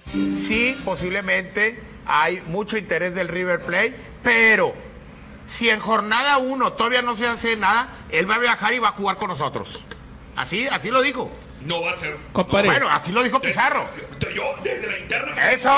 Sí, posiblemente hay mucho interés del River Plate, pero si en jornada 1 todavía no se hace nada, él va a viajar y va a jugar con nosotros. Así lo dijo. No va a ser. Compadre. Bueno, así lo dijo Pizarro. Yo desde la interna. ¡Eso!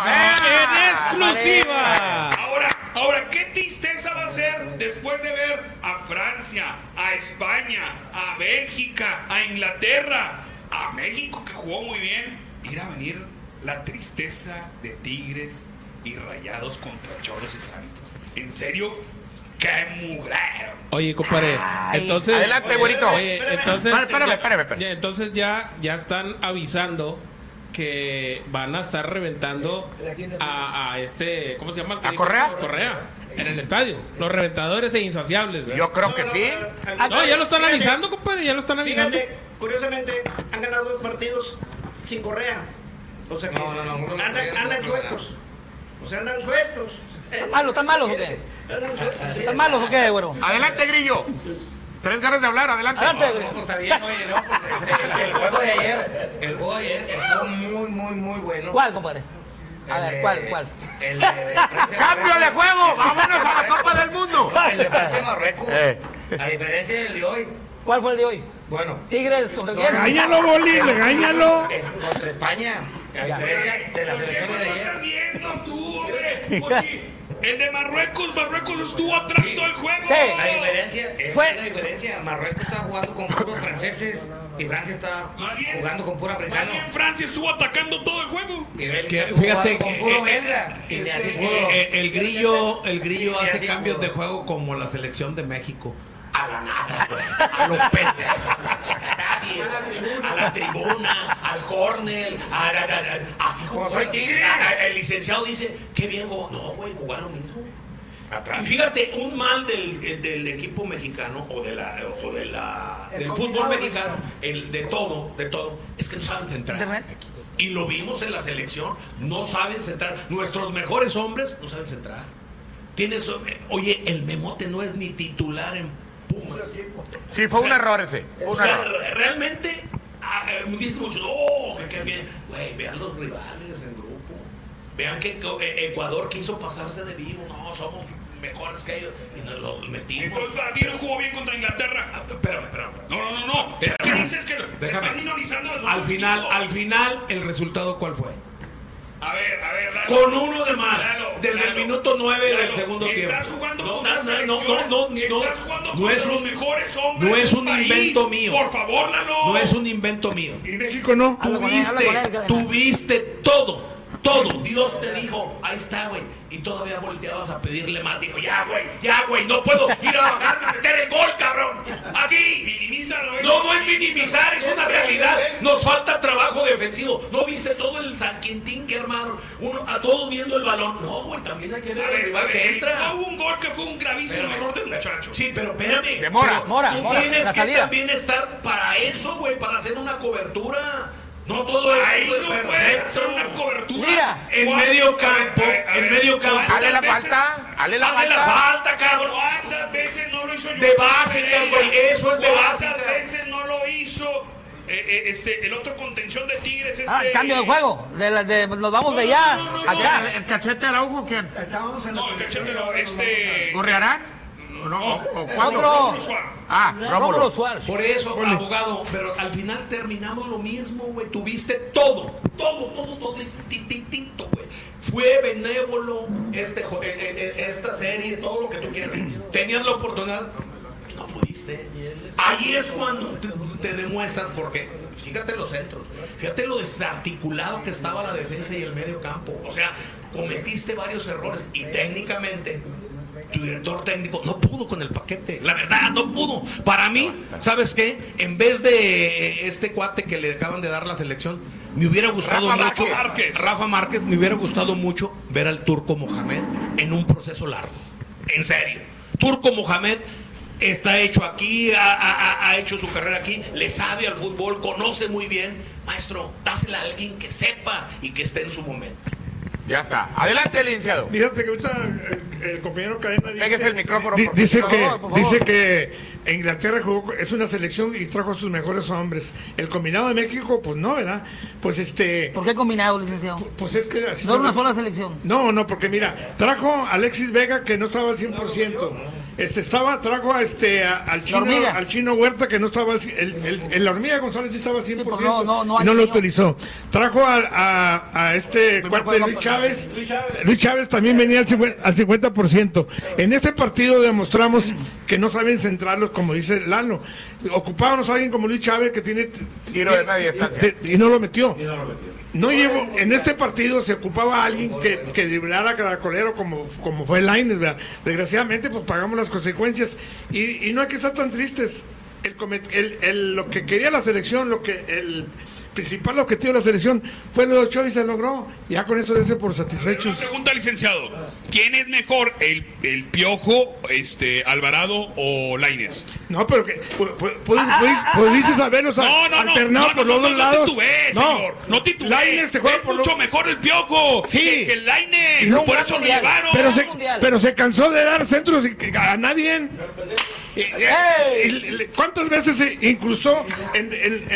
¡En exclusiva! Ahora, ¿qué tristeza va a ser después de ver a Francia, a España, a Bélgica, a Inglaterra, a México, que jugó muy bien, ir a venir la tristeza de Tigres y Rayados contra Cholos y Santos? ¿En serio? ¡Qué mugrero! Oye, compadre, entonces... Adelante, güerito. Entonces, espérame. Entonces ya están avisando que van a estar reventando a este... ¿Cómo se llama? ¿A Correa? Correa, en el estadio. Los reventadores e insaciables, ¿verdad? Yo creo que sí. No, ya lo están avisando, compadre, ya lo están avisando. Fíjate, curiosamente, han ganado 2 partidos sin Correa. O sea que andan sueltos. O sea, andan sueltos. ¿Están malos o qué? ¿Están malos o qué, güero? Adelante, Grillo. ¿Tenés ganas de hablar? Adelante. Adelante, No, está bien, oye, no, pues, el juego de ayer estuvo muy bueno. ¿Cuál, compadre? A ver, ¿cuál? El de Francia. ¡Cambio de juego! ¡Vámonos a la Copa del Mundo! El de Francia y Marruecos. A diferencia del de hoy. ¿Cuál fue el de hoy? Bueno. Tigres contra quién? Regáñalo, Boli, regáñalo. Es contra España. A diferencia de la selección de ayer. ¿Estás viendo tú, hombre? Pues sí, el de Marruecos estuvo atrás todo el juego. Sí. La diferencia, es la diferencia. Marruecos está jugando con puros franceses y Francia está jugando con puro africano. Más bien Francia estuvo atacando todo el juego. Y Bélgica Que, estuvo fíjate jugando con puro belga. Y ni así pudo. el grillo hace cambios de juego como la selección de México. A la nada, güey. A los pendejos. A la tribuna, al córner, así como soy tigre. El licenciado dice, qué bien jugó. No, güey, jugar lo mismo. Y fíjate, un mal del equipo mexicano o del fútbol mexicano, de todo, es que no saben centrar. Y lo vimos en la selección, no saben centrar. Nuestros mejores hombres no saben centrar. Oye, el Memote no es ni titular en Pumas. Sí, fue un error ese. Realmente, dicen muchos, qué bien. Güey, vean los rivales en grupo. Vean que Ecuador quiso pasarse de vivo. No, somos mejores que ellos. Y nos los metimos. Entonces, para ti no jugó bien contra Inglaterra. Espérame. No. Es que dices que se están minorizando los Al final, el resultado, ¿cuál fue? A ver, Lalo. Con uno de más. Desde el minuto 9 del segundo tiempo. Estás jugando no, con una selección. Estás jugando con los mejores hombres. No es un país. invento mío. Por favor, Lalo. No es un invento mío. Y México no. Tuviste todo. Dios te dijo, ahí está, güey. Y todavía volteabas a pedirle más. Dijo, ya, güey, no puedo ir a bajarme a meter el gol, cabrón. Así. Minimízalo. No es minimizar, es una realidad. Nos falta trabajo defensivo. ¿No viste todo el San Quintín que armaron? A todos viendo el balón. No, güey, también hay que ver el rival que entra. No hubo un gol que fue un gravísimo error del muchacho. Sí, pero espérame. Mora, tienes la que salida. también estar para eso, güey, para hacer una cobertura. No todo es ahí no puedes hacer una cobertura. Mira, en medio campo. Hazle la falta, cabrón. ¿Cuántas veces no lo hizo? De básicas, güey, eso es de básicas. ¿Cuántas veces no lo hizo? El otro contención de Tigres. Cambio de juego. Nos vamos de allá. Acá. ¿El cachete Araujo quién? No, el cachete no. ¿Gorriarán? ¿O cuándo? Rómulo Rómulo Suárez. Por eso, abogado, pero al final terminamos lo mismo, güey. Tuviste todo, tititito, güey. Fue benévolo esta serie, todo lo que tú quieras. Tenías la oportunidad, no pudiste. Ahí es cuando te demuestras, porque fíjate los centros, fíjate lo desarticulado que estaba la defensa y el medio campo. O sea, cometiste varios errores y técnicamente tu director técnico no pudo con el paquete. La verdad, no pudo. Para mí, ¿sabes qué? En vez de este cuate que le acaban de dar la selección, me hubiera gustado mucho Rafa Márquez, me hubiera gustado mucho ver al Turco Mohamed en un proceso largo. En serio. Turco Mohamed está hecho aquí, ha hecho su carrera aquí, le sabe al fútbol, conoce muy bien. Maestro, dásela a alguien que sepa y que esté en su momento. Ya está. Adelante, licenciado. Fíjate que ahorita el compañero Cadena Pégase el micrófono. dice por que favor. dice que Inglaterra es una selección y trajo a sus mejores hombres. El combinado de México, pues no, ¿verdad? Pues ¿Por qué combinado, licenciado? Pues es que así no es una sola selección. No, porque mira, trajo a Alexis Vega que no estaba al 100%. Trajo al chino Huerta que no estaba el la hormiga González sí estaba al 100%. No lo utilizó. Trajo a este cuarto de Luis Chávez. Luis Chávez también venía al 50%. En este partido demostramos que no saben centrarlos, como dice Lalo. Ocupábamos a alguien como Luis Chávez que tiene tiro de media distancia y no lo metió. En este partido se ocupaba a alguien que driblara caracolero como fue Lainez, ¿verdad? Desgraciadamente pues pagamos las consecuencias y no hay que estar tan tristes. Lo que quería la selección, el principal objetivo de la selección fue lo de Ochoa y se logró. Ya con eso debe por satisfechos. Una pregunta, licenciado. ¿Quién es mejor, el Piojo, Alvarado o Lainez? No, pero que pudiste saberlos alternado por los dos lados. No titubé, señor. No titubé. Lainez te juega es mucho mejor el Piojo que el Lainez. Por eso lo llevaron. Pero se cansó de dar centros a nadie. ¿Cuántas veces se incrustó en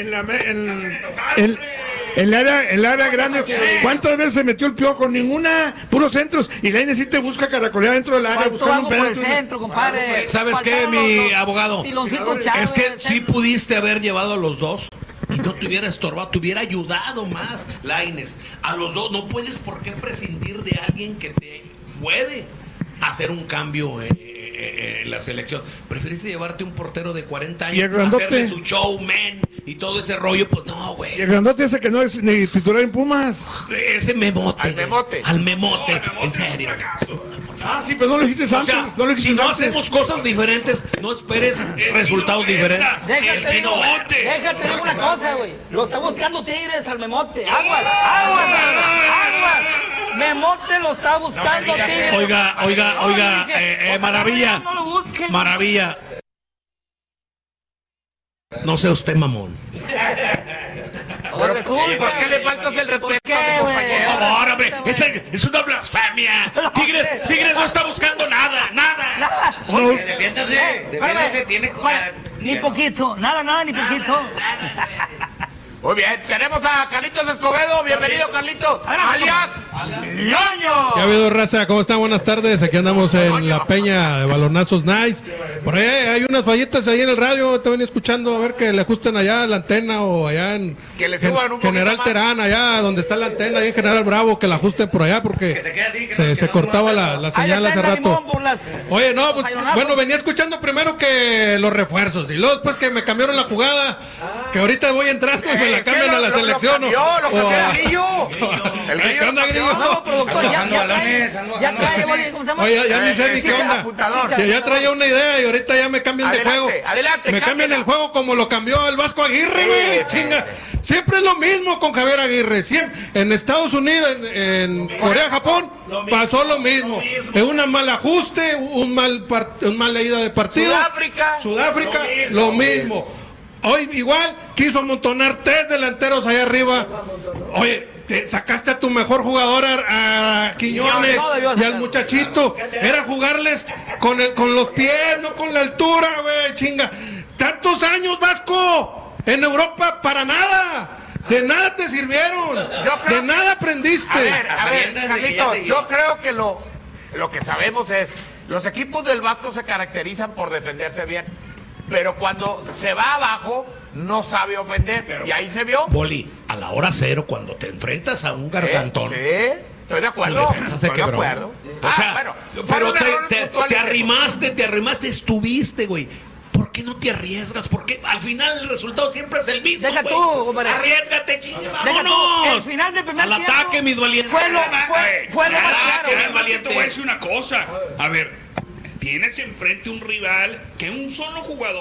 el área grande? ¿Cuántas veces se metió el Piojo? Ninguna, puros centros. Y la INE sí te busca caracolear dentro del área, buscando un pedazo. Centro, compadre. ¿Sabes qué, mi abogado? Es que sí pudiste haber llevado a los dos. Y no te hubiera estorbado, te hubiera ayudado más, Lainez. A los dos, no puedes por qué prescindir de alguien que te puede hacer un cambio en la selección. Preferiste llevarte un portero de 40 años, y el grandote, hacerle su showman y todo ese rollo, pues no, güey. Y el grandote ese que no es ni titular en Pumas. Ese Memote. Al Memote, en serio. Sí, pero no lo dijiste antes. Si no hacemos cosas diferentes, no esperes resultados diferentes. Déjate digo una cosa, güey. Lo está buscando Tigres al Memote. Aguas. Memote lo está buscando Tigres. Oiga, Maravilla. No sea usted mamón. ¿Por qué le faltas el respeto a tu compañero? Ahora, hombre, es una blasfemia. Tigres no está buscando nada. Defiéndase, tiene... Ni poquito, nada, ni poquito. Muy bien, tenemos a Carlitos Escobedo. Bienvenido, Carlitos. Alias Ñoño. ¿Qué ha habido, raza? ¿Cómo están? Buenas tardes. Aquí andamos en la peña de balonazos nice. Por ahí hay unas fallitas ahí en el radio. Te venía escuchando a ver que le ajusten allá la antena o allá en que le suban un General Terán, allá donde está la antena, ahí en General Bravo, que la ajusten por allá porque se cortaba la señal hace rato. Oye, no, pues bueno, venía escuchando primero que los refuerzos y luego después que me cambiaron la jugada, que ahorita voy entrando y me la cambian a la selección. Lo cambió el Grillo. ¿Qué onda, Grillo? No, productor, ya trae, oye, ya ni sé ni qué onda. Ya traía una idea y ahorita ya me cambian de juego. Adelante, me cambian el juego como lo cambió el Vasco Aguirre, güey. Chinga. Siempre es lo mismo con Javier Aguirre. Siempre. En Estados Unidos, en Corea, Japón, pasó lo mismo. Es un mal ajuste, una mala ida de partido. Sudáfrica, lo mismo. Hoy igual quiso amontonar 3 delanteros allá arriba. Oye, te sacaste a tu mejor jugador, a Quiñones y al muchachito. Era jugarles con los pies, no con la altura, güey, chinga. Tantos años, Vasco, en Europa para nada. De nada te sirvieron. De nada aprendiste. A ver, Carlitos, yo creo que lo que sabemos es, los equipos del Vasco se caracterizan por defenderse bien. Pero cuando se va abajo, no sabe ofender. Y ahí se vio. Boli, a la hora cero, cuando te enfrentas a un gargantón. Sí, estoy de acuerdo. Estoy de acuerdo. O sea, bueno, pero te arrimaste, estuviste, güey. ¿Por qué no te arriesgas? Porque al final el resultado siempre es el mismo. Deja tú, compadre. Arriésgate, vámonos. El final del primer tiempo. Al ataque, mis valientes. Fue lo más claro. Te voy a decir una cosa. A ver. Tienes enfrente un rival que un solo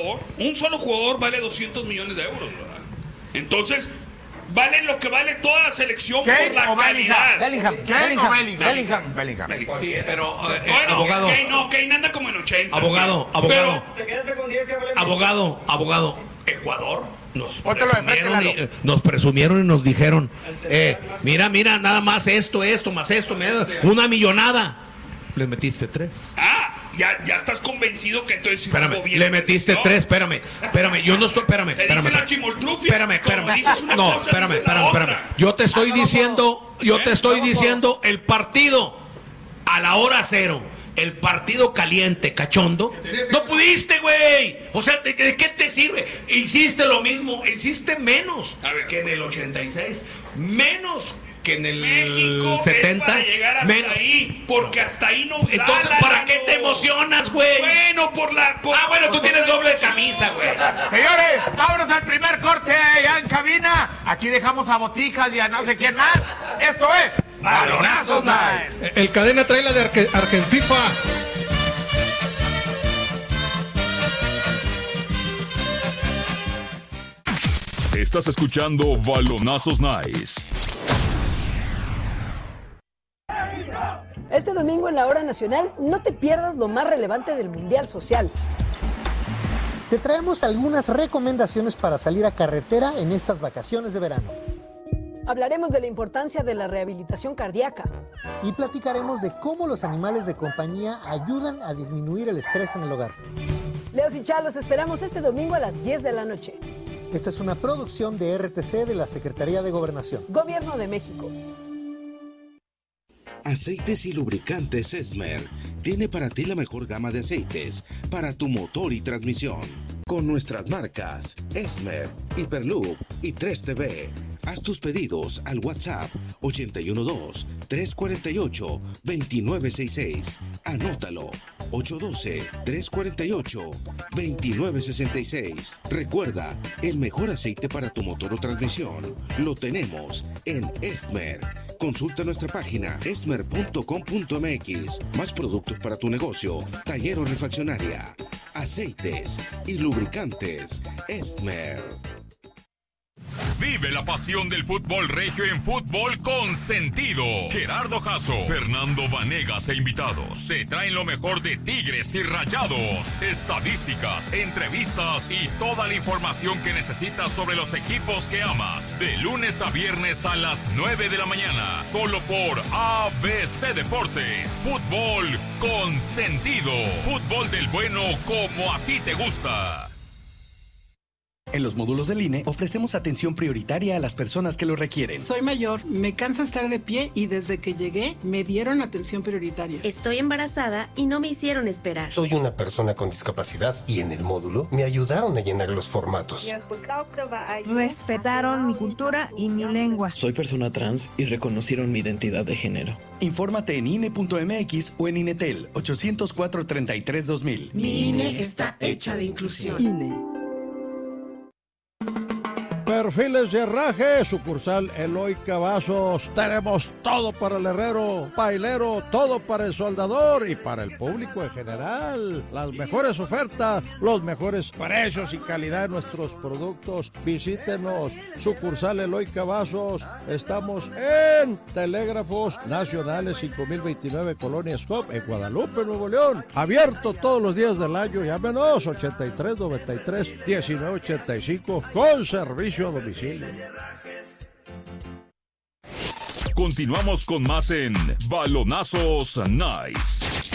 jugador vale 200 millones de euros, ¿verdad? Entonces, vale lo que vale toda la selección por la calidad. Bellingham. Sí, pero, bueno, abogado. Kane anda como en 80. Abogado. Ecuador nos presumieron y nos dijeron, mira, nada más esto, más esto, una millonada. Le metiste 3. Ya estás convencido que entonces espérame, le metiste 3, espérame, yo no estoy, espérame. La chimoltrufia. Espérame. No, espérame. Yo te estoy diciendo el partido a la hora 0. El partido caliente, cachondo. No pudiste, güey. O sea, ¿de qué te sirve? Hiciste lo mismo, hiciste menos que en el 86, menos que en el México 70. Es para llegar hasta ahí, porque hasta ahí nos da. Entonces, ¿para qué te emocionas, güey? Bueno, bueno, tú tienes doble camisa, güey. Señores, vámonos al primer corte ya en cabina. Aquí dejamos a Botijas y a no sé quién más. Esto es Balonazos Nice. El cadena trae la de Argenfifa. Estás escuchando Balonazos Nice. Este domingo en la Hora Nacional no te pierdas lo más relevante del Mundial Social. Te traemos algunas recomendaciones para salir a carretera en estas vacaciones de verano. Hablaremos de la importancia de la rehabilitación cardíaca. Y platicaremos de cómo los animales de compañía ayudan a disminuir el estrés en el hogar. Leos y Chá, los esperamos este domingo a las 10 de la noche. Esta es una producción de RTC de la Secretaría de Gobernación. Gobierno de México. Aceites y lubricantes Esmer tiene para ti la mejor gama de aceites para tu motor y transmisión. Con nuestras marcas Esmer, Hyperloop y 3TV. Haz tus pedidos al WhatsApp 812-348-2966. Anótalo, 812-348-2966. Recuerda, el mejor aceite para tu motor o transmisión lo tenemos en Esmer. Consulta nuestra página esmer.com.mx. Más productos para tu negocio, taller o refaccionaria. Aceites y lubricantes Esmer. Vive la pasión del fútbol regio en Fútbol con Sentido. Gerardo Jasso, Fernando Vanegas e invitados te traen lo mejor de Tigres y Rayados, estadísticas, entrevistas y toda la información que necesitas sobre los equipos que amas. De lunes a viernes a las 9 de la mañana, solo por ABC Deportes. Fútbol con Sentido. Fútbol del bueno como a ti te gusta. En los módulos del INE ofrecemos atención prioritaria a las personas que lo requieren. Soy mayor, me cansa estar de pie y desde que llegué me dieron atención prioritaria. Estoy embarazada y no me hicieron esperar. Soy una persona con discapacidad y en el módulo me ayudaron a llenar los formatos. Respetaron mi cultura y mi lengua. Soy persona trans y reconocieron mi identidad de género. Infórmate en INE.mx o en INETEL 804-33-2000. Mi INE está hecha de inclusión. INE. Perfiles de herraje, sucursal Eloy Cavazos. Tenemos todo para el herrero, pailero, todo para el soldador y para el público en general. Las mejores ofertas, los mejores precios y calidad de nuestros productos. Visítenos, sucursal Eloy Cavazos. Estamos en Telégrafos Nacionales 5029 Colonia Scop en Guadalupe, Nuevo León. Abierto todos los días del año. Llámenos 8393-1985 con servicio a domicilio. Continuamos con más en Balonazos Nice.